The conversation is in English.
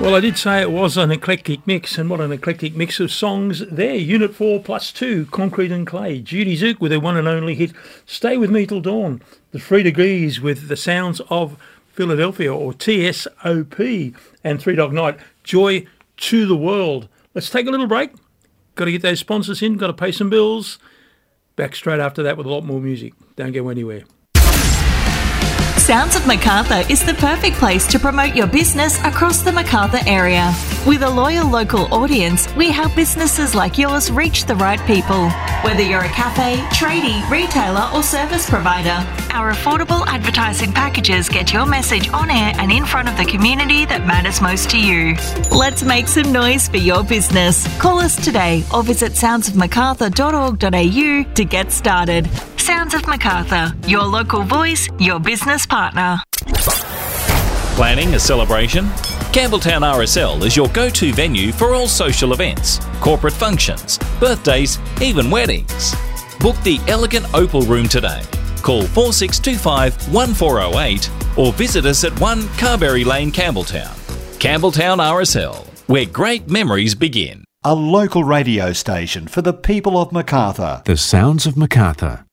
Well, I did say it was an eclectic mix, and what an eclectic mix of songs there. Unit 4 plus 2, Concrete and Clay. Judy Zook with her one and only hit, Stay With Me Till Dawn. The 3 Degrees with The Sounds of Philadelphia, or TSOP. And Three Dog Night, Joy to the World. Let's take a little break. Got to get those sponsors in, got to pay some bills. Back straight after that with a lot more music. Don't go anywhere. Sounds of Macarthur is the perfect place to promote your business across the Macarthur area. With a loyal local audience, we help businesses like yours reach the right people. Whether you're a cafe, tradie, retailer or service provider, our affordable advertising packages get your message on air and in front of the community that matters most to you. Let's make some noise for your business. Call us today or visit soundsofmacarthur.org.au to get started. Sounds of Macarthur, your local voice, your business partner. Planning a celebration? Campbelltown RSL is your go-to venue for all social events, corporate functions, birthdays, even weddings. Book the elegant Opal Room today. Call 4625 1408 or visit us at 1 Carberry Lane, Campbelltown. Campbelltown RSL, where great memories begin. A local radio station for the people of Macarthur. The Sounds of Macarthur.